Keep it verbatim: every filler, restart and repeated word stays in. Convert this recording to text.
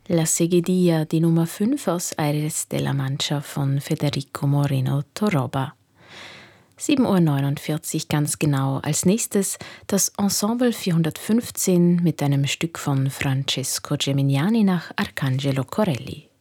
La Seguidilla, die Nummer fünf aus Aires de la Mancha von Federico Moreno Torroba. sieben Uhr neunundvierzig ganz genau. Als nächstes das Ensemble vierhundertfünfzehn mit einem Stück von Francesco Geminiani nach Arcangelo Corelli.